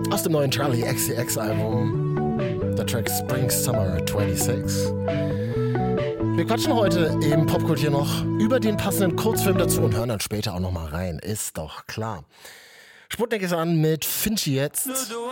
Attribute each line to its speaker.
Speaker 1: Aus dem neuen Charlie XCX Album. Der Track Spring Summer 26. Wir quatschen heute im Popkultur noch über den passenden Kurzfilm dazu und hören dann später auch nochmal rein. Ist doch klar. Sputnik ist an mit Finchi jetzt.